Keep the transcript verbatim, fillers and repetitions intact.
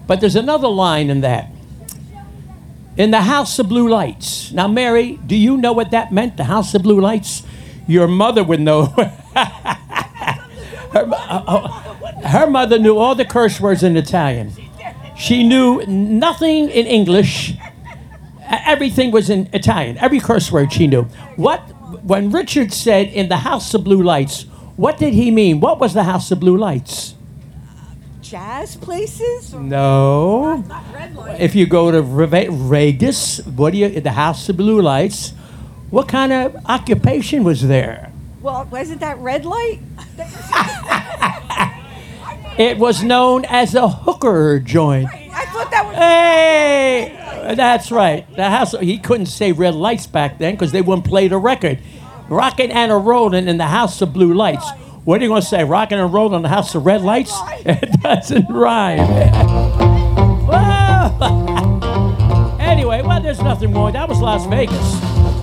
But there's another line in that. In the House of Blue Lights. Now, Mary, do you know what that meant, the House of Blue Lights? Your mother would know. her, uh, her mother knew all the curse words in Italian. She knew nothing in English. Everything was in Italian. Every curse word she knew. What, when Richard said in the House of Blue Lights, what did he mean? What was the House of Blue Lights? Jazz places? No. Not red light. If you go to Re- Regis, what do you? The House of Blue Lights. What kind of occupation was there? Well, wasn't that red light? It was known as a hooker joint. I thought that was... Hey, that's right. The house. He couldn't say red lights back then because they wouldn't play the record. Rockin' and a rollin' in the House of Blue Lights. What are you going to say? Rockin' and rollin' in the House of Red Lights? It doesn't rhyme. Well, anyway, well, there's nothing wrong. That was Las Vegas.